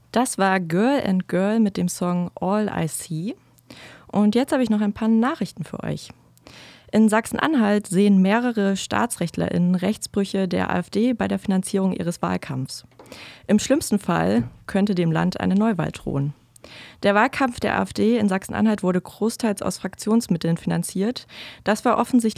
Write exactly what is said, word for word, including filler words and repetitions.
Das war Girl and Girl mit dem Song All I See. Und jetzt habe ich noch ein paar Nachrichten für euch. In Sachsen-Anhalt sehen mehrere StaatsrechtlerInnen Rechtsbrüche der AfD bei der Finanzierung ihres Wahlkampfs. Im schlimmsten Fall könnte dem Land eine Neuwahl drohen. Der Wahlkampf der AfD in Sachsen-Anhalt wurde großteils aus Fraktionsmitteln finanziert. Das war offensichtlich